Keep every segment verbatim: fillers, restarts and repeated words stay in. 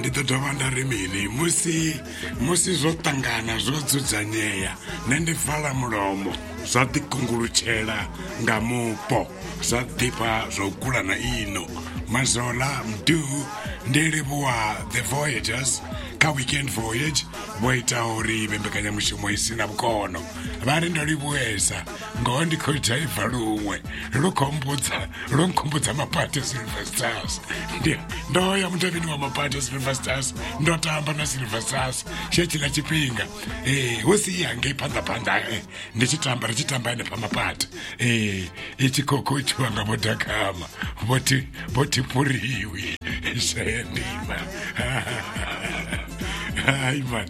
ndi ḓo dovha nda ri mini musi musi zwo ṱangana zwo dzudzanyea nṋe ndi vala mulomo zwa ḓikungulutshela nga mupo zwa ḓifha zwo kula na ino Mazola Mdu ndi livhuwa the Voyagers ka weekend voyage vho ita uri mbekanya-mushumo i si na vhukono vha ri ndo livhuesa ngoho ndi khou dzhaiva luṅwe lukhombudza lunkhumbudza mapati Silver Stars ndo ya mutevhini wa mapati Silver Stars ndo tamba na Silver Stars tshetshiḽa tshifhinga eh hu si yange phanḓa phanḓa eh ndi tshi tamba ri tshi tamba henefha mapati eh i tshi khou khotshiwa nga Vho Dakama vho ti vho Tipuriwi shendima Hi man,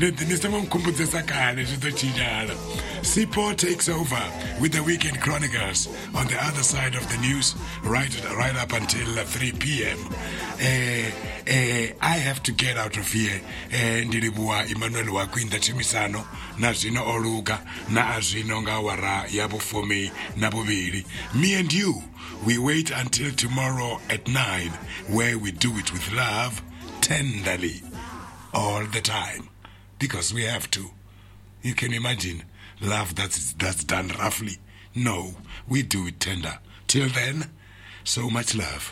Sipo takes over with the Weekend Chronicles on the other side of the news, right, right up until three p.m. Uh, uh, I have to get out of here. Ndilibua Emmanuel Wakwinda Chimisano, na zino Oluga, na azino ngawara yabo for me, na bubiri. Me and you, we wait until tomorrow at nine, where we do it with love, tenderly. All the time, because we have to. You can imagine love that's that's done roughly. No, we do it tender. Till then, so much love.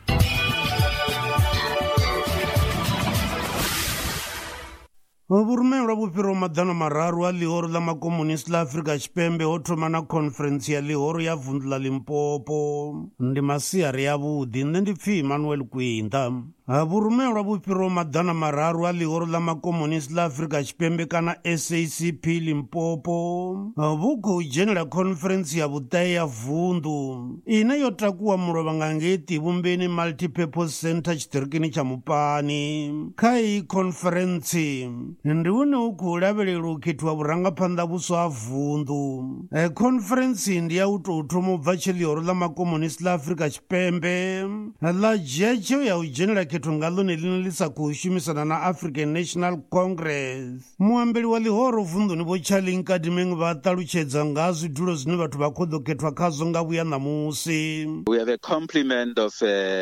Vurumela vupiro madana mararu a lihoro la makomunisi la Afrika Tshipembe ho thoma na conference ya lihoro ya vundu la Limpopo ndi masiari ya vhuḓi nṋe ndi pfi Emmanuel Kwinda. Vurumela vupiro madana mararu a lihoro la makomunisi la Afrika Tshipembe kana S A C P Limpopo vhu khou dzhenela conference ya vhuṱae ya vundu ine yo takuwa mulovha nga ngei Ṱivhumbeni Multipurpose Center tshiṱirikini tsha Mupani. Kha iyi conference ndi hune hu khou lavhelelwa u khethiwa vhurangaphanḓa vhuswa ha vundu. E, conference ndi ya u tou thoma u bva tshe lihoro la makomunisi la Afrika Tshipembe ḽa dzhia tsheo ya u dzhenela khetho nga ḽone ḽine ḽi sa khou shumisana na African National Congress. Muambeli wa lihoro vunduni Vho Charlie Nkadimeng vha ṱalutshedza nga zwidulo zwine vhathu vha khou ḓo khethwa khazwo nga vhuya ṋamusi. We have a complement of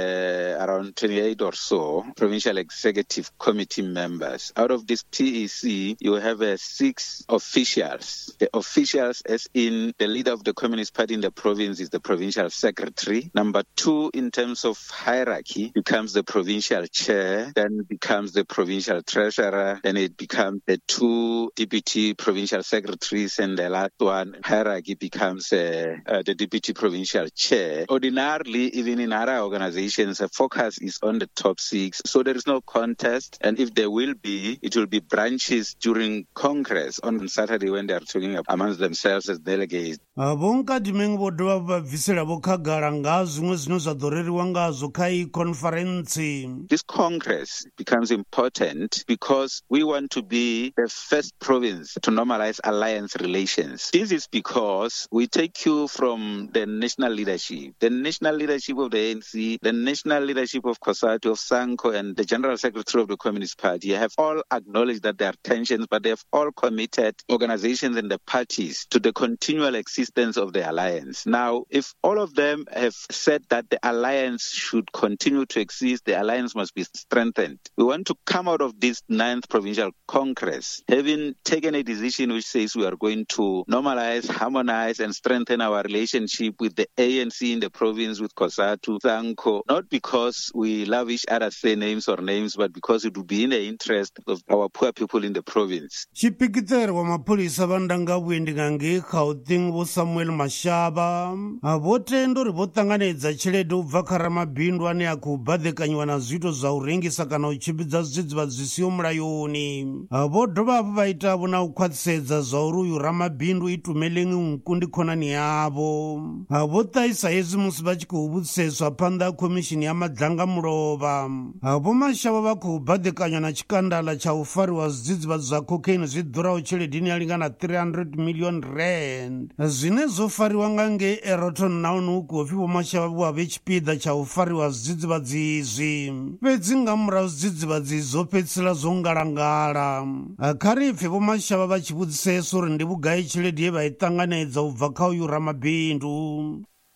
uh, around twenty-eight or so provincial executive committee members. Out of this P E C, you have uh, six officials. The officials, as in the leader of the Communist Party in the province, is the provincial secretary. Number two, in terms of hierarchy, becomes the provincial chair, then becomes the provincial treasurer, then it becomes the two deputy provincial secretaries, and the last one, hierarchy, becomes uh, uh, the deputy provincial chair. Ordinarily, even in other organizations, the focus is on the top six, so there is no contest, and if there will be, it will be branches during Congress on Saturday when they are talking amongst themselves as delegates. Vho Nkadimeng vho dovha vha bvisela vho khagala nga zwiṅwe zwine zwa ḓo reriwa ngazwo kha iyi conference. This Congress becomes important because we want to be the first province to normalize alliance relations. This is because we take cue from the national leadership, the national leadership of the A N C, the national leadership of COSATU, of SANCO, and the General Secretary of the Communist Party have all acknowledged that there are tensions, but they have all committed organizations and the parties to the continual existence of the alliance. Now, if all of them have said that the alliance should continue to exist, the alliance must be strengthened. We want to come out of this ninth provincial congress having taken a decision which says we are going to normalize, harmonize, and strengthen our relationship with the A N C in the province, with COSATU, SANCO, not because we love each other's surnames or names, but because it would be in the interest of our poor people in the province. Chipikiteri wa mapholisa va ndanga vhuendi nga ngei Gauteng Vho Samuel Mashaba vho tenda uri vho ṱanganedza tshelede u bva kha ramabindu ane a khou baḓekanyiwa na zwiito zwa u rengisa kana u tshimbidza zwidzidzivhadzi zwi siho mulayoni. Vho dovha hafhu vha ita vho na u khwaṱhisedza zwa uri uyu ramabindu i Tumeleng Nku ndi khonani yavho. Vho ṱahisa hezwi musi vha tshi khou vhudziseswa phanḓa ha khomishini ya madlanga mulovha. Vho Mashaba vha khou baḓekanywa na tshikandala tsha u fariwa zwidzidzivhadzi zwa cocaine zwi ḓuraho tshelede ya lingana three hundred million rand zwine zwo fariwa nga ngei Eroton nahone hu khou pfi Vho Mashaba vha vhe tshipiḓa tsha u fariwa zwidzidzivhadzi izwi. Fhedzi nga murahu zwidzidzivhadzi zwo fhedzisela zwo ngalangala. Kha ri pfe Vho Mashaba vha tshi vhudzisesa uri ndi vhugai tshelede ye vha i ṱanganedza u bva kha uyu ramabindu.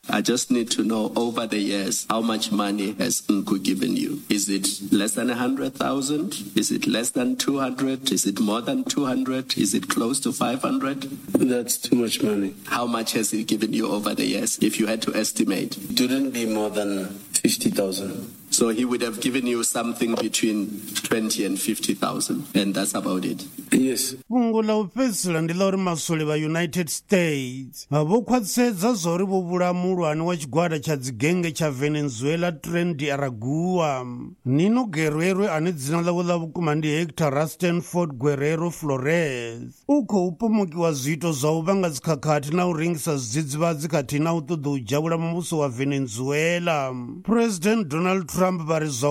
I just need to know over the years, how much money has Nku given you? Is it less than one hundred thousand? Is it less than two hundred? Is it more than two hundred? Is it close to five hundred? That's too much money. How much has he given you over the years, if you had to estimate? It wouldn't be more than fifty thousand. So he would have given you something between twenty and fifty thousand, and that's about it. Yes. Fhungo la u fhedzisela ndi ḽa uri maswole vha United States vho khwaṱhisedza zwa uri vho vhulaha muhulwane wa tshigwada tsha dzigenge tsha Venezuela Tren Aragua Nino Guerrero ane dzina ḽawe ḽa vhukuma ndi Hector Rustenford Guerrero Flores u khou pomokiwa zwiito zwa u vhanga dzikhakhathi na u rengisa zwidzidzivhadzi khathihi na u ṱoḓa u dzhavhula muvhuso wa Venezuela. President Donald Trump vha ri zwa